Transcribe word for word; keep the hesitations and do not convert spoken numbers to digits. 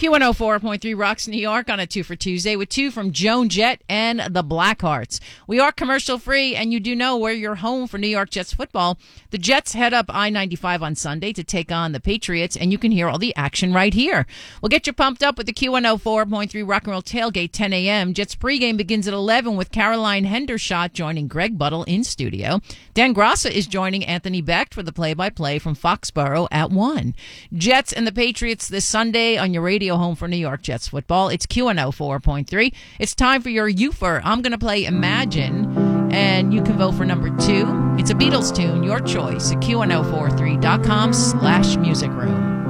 Q one oh four point three Rocks New York on a two for Tuesday with two from Joan Jett and the Blackhearts. We are commercial free, and you do know we're your home for New York Jets football. The Jets head up I ninety-five on Sunday to take on the Patriots, and you can hear all the action right here. We'll get you pumped up with the Q one oh four point three Rock and Roll Tailgate, ten a.m. Jets pregame begins at eleven with Caroline Hendershot joining Greg Buttle in studio. Dan Grassa is joining Anthony Becht for the play-by-play from Foxborough at one. Jets and the Patriots this Sunday on your radio home for New York Jets football. It's Q one oh four point three. It's time for your U F R. I'm going to play Imagine, and you can vote for number two. It's a Beatles tune, your choice, at Q one oh four three dot com slash music room.